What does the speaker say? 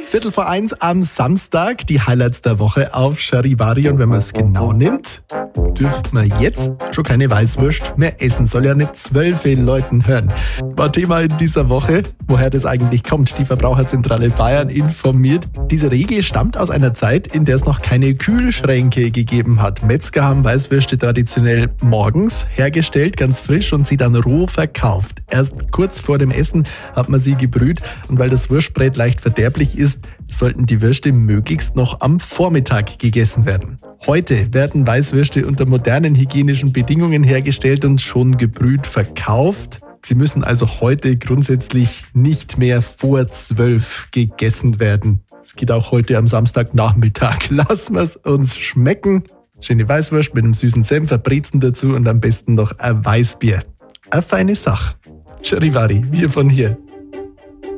1:15 am Samstag, die Highlights der Woche auf Charivari. Und wenn man es genau nimmt, dürfen wir jetzt schon keine Weißwurst mehr essen. Soll ja nicht 12 Leuten hören. War Thema in dieser Woche, woher das eigentlich kommt. Die Verbraucherzentrale Bayern informiert. Diese Regel stammt aus einer Zeit, in der es noch keine Kühlschränke gegeben hat. Metzger haben Weißwürste traditionell morgens hergestellt, ganz frisch, und sie dann roh verkauft. Erst kurz vor dem Essen hat man sie gebrüht, und weil das Wurstbrät leicht verderblich ist, sollten die Würste möglichst noch am Vormittag gegessen werden. Heute werden Weißwürste unter modernen hygienischen Bedingungen hergestellt und schon gebrüht verkauft. Sie müssen also heute grundsätzlich nicht mehr vor 12 gegessen werden. Es geht auch heute am Samstagnachmittag. Lassen wir es uns schmecken. Schöne Weißwurst mit einem süßen Senf, ein Brezen dazu und am besten noch ein Weißbier. Eine feine Sache. Charivari, wir von hier.